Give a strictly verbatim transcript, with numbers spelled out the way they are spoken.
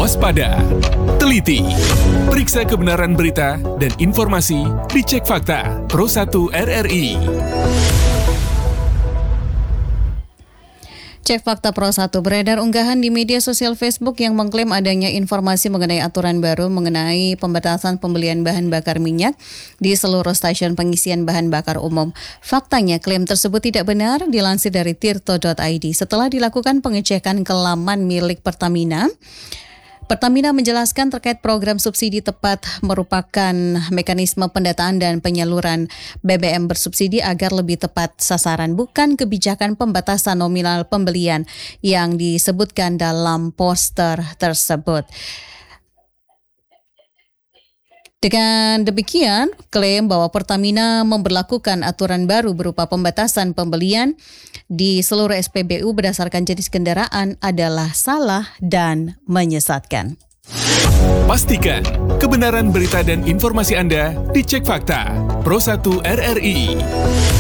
Waspada, teliti, periksa kebenaran berita dan informasi dicek fakta Pro satu R R I. Cek Fakta Pro satu, beredar unggahan di media sosial Facebook yang mengklaim adanya informasi mengenai aturan baru mengenai pembatasan pembelian bahan bakar minyak di seluruh stasiun pengisian bahan bakar umum. Faktanya, klaim tersebut tidak benar, dilansir dari tirto titik i d. Setelah dilakukan pengecekan ke laman milik Pertamina, Pertamina menjelaskan terkait program subsidi tepat merupakan mekanisme pendataan dan penyaluran B B M bersubsidi agar lebih tepat sasaran, bukan kebijakan pembatasan nominal pembelian yang disebutkan dalam poster tersebut. Dengan demikian, klaim bahwa Pertamina memberlakukan aturan baru berupa pembatasan pembelian di seluruh S P B U berdasarkan jenis kendaraan adalah salah dan menyesatkan. Pastikan kebenaran berita dan informasi Anda dicek fakta Pro satu R R I.